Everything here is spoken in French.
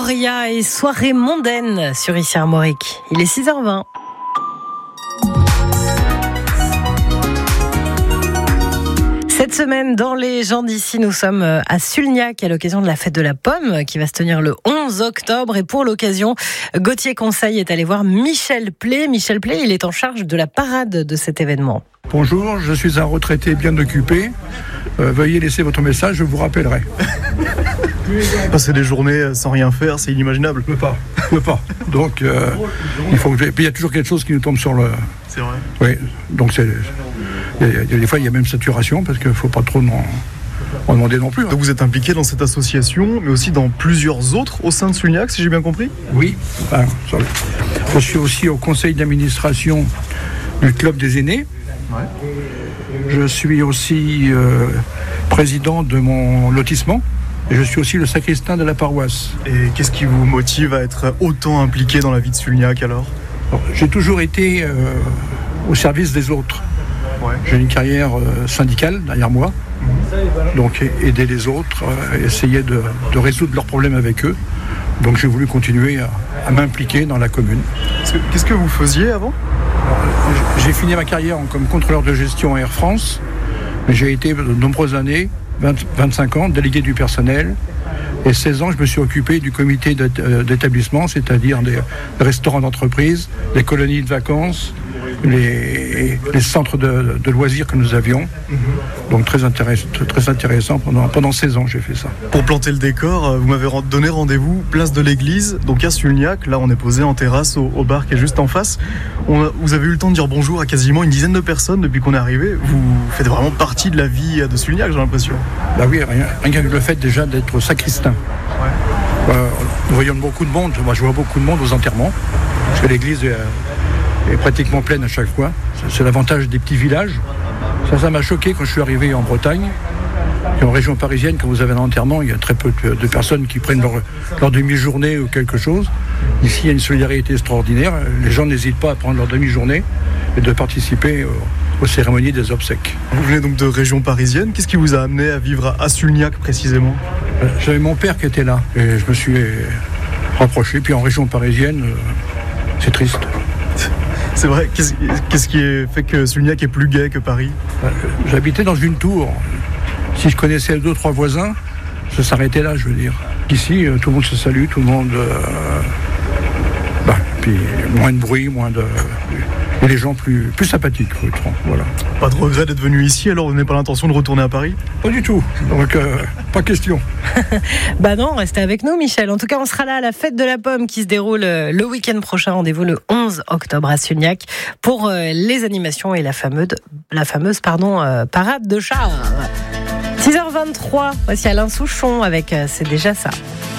Gloria et soirée mondaine sur Ici Armorique. Il est 6h20. Cette semaine, dans les gens d'ici, nous sommes à Sulniac à l'occasion de la fête de la pomme qui va se tenir le 11 octobre. Et pour l'occasion, Gauthier Conseil est allé voir Michel Play. Michel Play, il est en charge de la parade de cet événement. Bonjour, je suis un retraité bien occupé. Veuillez laisser votre message, je vous rappellerai. Passer des journées sans rien faire, c'est inimaginable. Je peux pas. Donc, il y a toujours quelque chose qui nous tombe sur le... C'est vrai. Oui, donc des fois, il y a même saturation parce qu'il ne faut pas trop en demander non plus. Donc vous êtes impliqué dans cette association, mais aussi dans plusieurs autres au sein de Sulniac, si j'ai bien compris ? Oui. Je suis aussi au conseil d'administration du club des aînés. Ouais. Je suis aussi président de mon lotissement. Et je suis aussi le sacristain de la paroisse. Et qu'est-ce qui vous motive à être autant impliqué dans la vie de Sulniac alors ? J'ai toujours été au service des autres. Ouais. J'ai une carrière syndicale derrière moi. Donc aider les autres, essayer de résoudre leurs problèmes avec eux. Donc j'ai voulu continuer à m'impliquer dans la commune. Qu'est-ce que vous faisiez avant ? J'ai fini ma carrière comme contrôleur de gestion à Air France. Mais j'ai été de nombreuses années, 25 ans, délégué du personnel. Et 16 ans, je me suis occupé du comité d'établissement, c'est-à-dire des restaurants d'entreprise, des colonies de vacances, les centres de loisirs que nous avions. Donc très intéressant. Pendant 16 ans, j'ai fait ça. Pour planter le décor, vous m'avez donné rendez-vous place de l'église, donc à Sulniac. Là, on est posé en terrasse au bar qui est juste en face. Vous avez eu le temps de dire bonjour à quasiment une dizaine de personnes depuis qu'on est arrivé. Vous faites vraiment partie de la vie de Sulniac, j'ai l'impression. Bah oui, rien que le fait déjà d'être sacristain. Ouais. Nous voyons beaucoup de monde. Moi, je vois beaucoup de monde aux enterrements, parce que l'église est pratiquement pleine à chaque fois. C'est l'avantage des petits villages. Ça m'a choqué quand je suis arrivé en Bretagne. Et en région parisienne, quand vous avez un enterrement, il y a très peu de personnes qui prennent leur demi-journée ou quelque chose. Ici, il y a une solidarité extraordinaire. Les gens n'hésitent pas à prendre leur demi-journée et de participer aux cérémonies des obsèques. Vous venez donc de région parisienne. Qu'est-ce qui vous a amené à vivre à Sulniac précisément ? J'avais mon père qui était là et je me suis rapproché. Puis en région parisienne, c'est triste. C'est vrai. Qu'est-ce qui fait que Sulniac est plus gai que Paris ? J'habitais dans une tour. Si je connaissais 2-3 voisins, ça s'arrêtait là, je veux dire. Ici, tout le monde se salue, tout le monde... puis moins de bruit, et les gens plus sympathiques, voilà. Pas de regret d'être venu ici, alors vous n'avez pas l'intention de retourner à Paris ? Pas du tout, donc pas question. Bah non, restez avec nous Michel. En tout cas, on sera là à la fête de la pomme qui se déroule le week-end prochain. Rendez-vous le 11 octobre à Sulniac pour les animations et la fameuse parade de chars. 6h23, voici Alain Souchon avec C'est déjà ça.